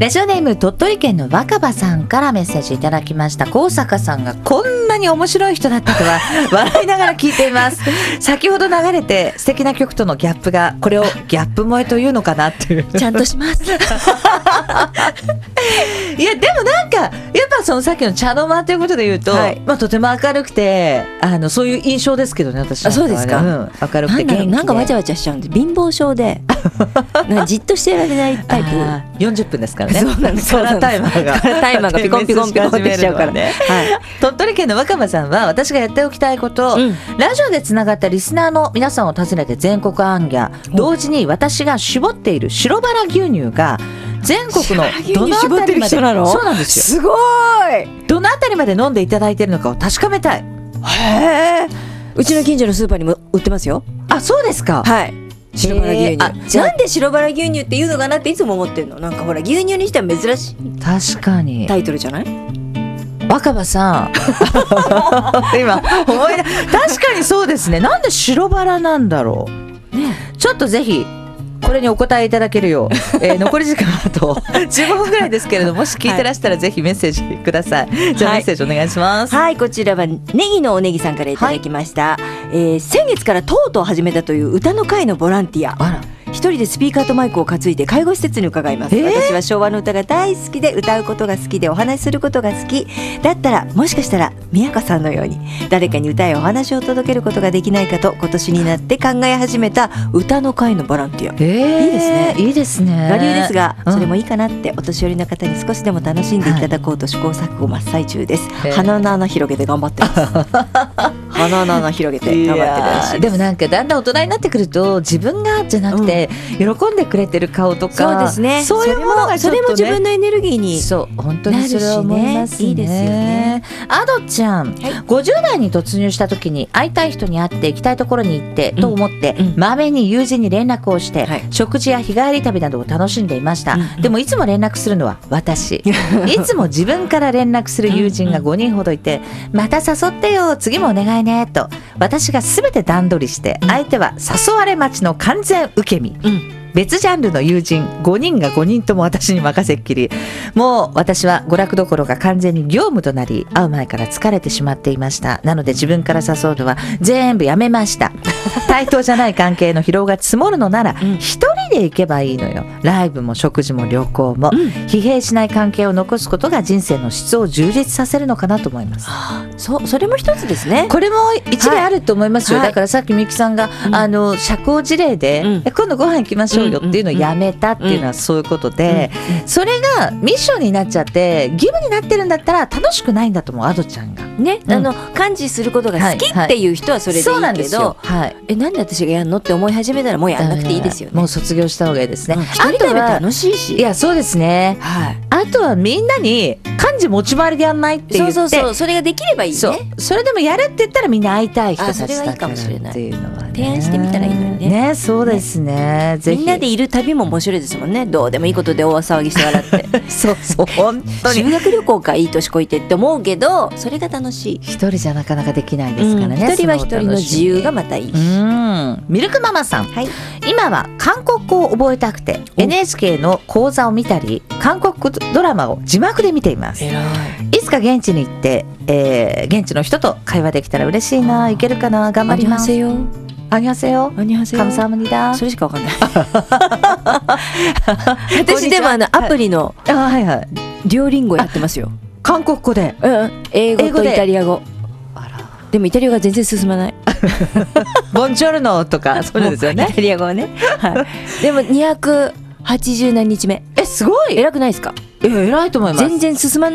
ラジオネーム鳥取県の若葉さんからメッセージいただきました。高坂さんがこんなに面白い人だったとは笑いながら聞いています。先ほど流れて素敵な曲とのギャップが、これをギャップ萌えというのかなっていうちゃんとしますいやでもなんかやっぱそのさっきの茶の間ということで言うと、 はいまあ、とても明るくてそういう印象ですけどね、私なんかはね。 あそうですか、 明るくて元気でなんかわちゃわちゃしちゃうんで貧乏症でなんかじっとしてられないタイプ 40分ですからね。 そうなんですカラータイマーがピコンピコンピコンってしちゃうからね、はい、 鳥取県の若葉さんは、私がやっておきたいこと、ラジオでつながったリスナーの皆さんを訪ねて全国行脚、同時に私が絞っている白バラ牛乳が全国のどのあたりまで、そうなんですよ、 すごい、 どのあたりまで飲んでいただいているのかを確かめたい。 へー、うちの近所のスーパーにも売ってますよ。 あ、そうですか。 はい、白バラ牛乳。 じゃあなんで白バラ牛乳って言うのかなっていつも思ってるの。なんかほら牛乳にしては珍しい確かにタイトルじゃない？ 若葉さん今思い出、確かにそうですね。なんで白バラなんだろう、ね、ちょっとぜひこれにお答えいただけるよう、残り時間あと15分ぐらいですけれども、もし聞いてらしたらぜひメッセージください。じゃあメッセージお願いします。 はい、こちらはネギのおネギさんからいただきました、先月からとうとう始めたという歌の会のボランティア。 あら、 一人でスピーカーとマイクを担いで介護施設に伺います、私は昭和の歌が大好きで、歌うことが好きで、お話しすることが好きだったら、もしかしたら宮香さんのように誰かに歌やお話を届けることができないかと、今年になって考え始めた歌の会のボランティア。いいですね、 いいですね。 我流ですが、それもいいかなって、お年寄りの方に少しでも楽しんでいただこうと試行錯誤真っ最中です、鼻の穴広げて頑張ってます鼻の穴広げて頑張ってるらしいです。 でもなんかだんだん大人になってくると、自分がじゃなくて、喜んでくれてる顔とか、 そうですね、 そういうものがちょっとね、 それも自分のエネルギーにそう本当にそれは思いますね。 いいですよね。 アドちゃん、50代に突入した時に会いたい人に会って行きたいところに行って、と思ってまめに友人に連絡をして、食事や日帰り旅などを楽しんでいました、でもいつも連絡するのは私いつも自分から連絡する友人が5人ほどいて、また誘ってよ、次もお願いねと私が全て段取りして、相手は誘われ待ちの完全受け身、別ジャンルの友人5人が5人とも私に任せっきり。もう私は娯楽どころが完全に業務となり、会う前から疲れてしまっていました。なので自分から誘うのは全部やめました対等じゃない関係の疲労が積もるのなら一人で行けばいいのよ。ライブも食事も旅行も、疲弊しない関係を残すことが人生の質を充実させるのかなと思います。 それも一つですね。 これも一例あると思いますよ、だからさっきみゆきさんが、社交辞令で、今度ご飯行きましょうよっていうのをやめたっていうのはそういうことで、それがミッションになっちゃって義務になってるんだったら楽しくないんだと思う、アドちゃんがね、幹事することが好きっていう人はそれでいいけど、 そうなんですよ、 なんで私がやんのって思い始めたらもうやんなくていいですよね。 もう卒業した方がいいですね。 一人旅楽しいし、 いやそうですね、あとはみんなに幹事持ち回りでやんないって言って、 そうそれができればいいね。 それでもやるって言ったらみんな会いたい人たちだからかもしれないっていうのは、 提案してみたらいいのにね。 そうですね、ぜひみんなでいる旅も面白いですもんね。どうでもいいことで大騒ぎして笑ってそう本当に修学旅行か、いい年こいてって思うけど、それが楽しい。 一人じゃなかなかできないですからね、 一人は一人の自由がまたいいし。 ミルクママさん、今は韓国語を覚えたくて NHK の講座を見たり、韓国ドラマを字幕で見ています。いつか現地に行って、現地の人と会話できたら嬉しいな。いけるかな、頑張ります。アニハセヨ、カムサハムニダ。 それしかわかんない私でもアプリのデュオリンゴやってますよ。 韓国語で、 英語とイタリア語。でもイタリア語が全然進まないボンジョルノとかそうですよね、 イタリア語はね、でも280何日目。すごい偉くないですか？ 偉いと思います。 全然進まない。